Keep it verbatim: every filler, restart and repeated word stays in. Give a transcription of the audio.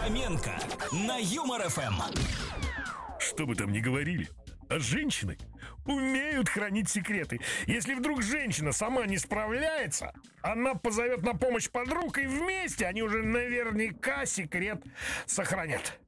Фоменко на Юмор эф эм. Что бы там ни говорили, а женщины умеют хранить секреты. Если вдруг женщина сама не справляется, она позовет на помощь подруг, и вместе они уже наверняка секрет сохранят.